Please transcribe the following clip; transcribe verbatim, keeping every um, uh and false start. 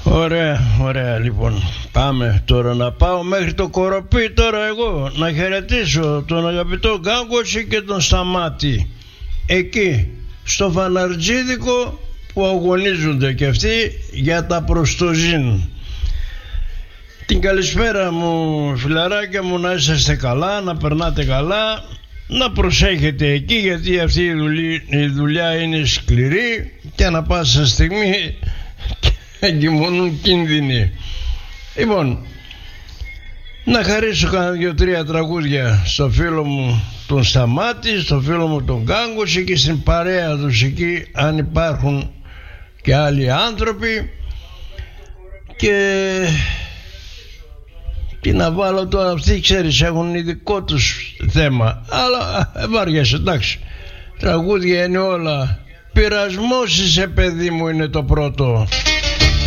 Ωραία, ωραία λοιπόν. Πάμε τώρα να πάω μέχρι το Κοροπή τώρα εγώ να χαιρετήσω τον αγαπητό Γκάγκοτσι και τον Σταμάτη εκεί στο Φαναρτζίδικο που αγωνίζονται και αυτοί για τα προστοζήν. Την καλησπέρα μου φιλαράκια μου, να είσαστε καλά, να περνάτε καλά, να προσέχετε εκεί γιατί αυτή η δουλειά, η δουλειά είναι σκληρή και ανά πάσα στιγμή εγκυμονούν κίνδυνοι. Λοιπόν, να χαρίσω κανένα δυο-τρία τραγούδια στο φίλο μου τον Σταμάτη, στο φίλο μου τον Γκάγκοτσι και στην παρέα τους εκεί αν υπάρχουν και άλλοι άνθρωποι. Και τι να βάλω τώρα, αυτοί ξέρεις έχουν ειδικό τους θέμα, αλλά βάριασε, εντάξει, τραγούδια είναι όλα. Πειρασμός είσαι παιδί μου είναι το πρώτο.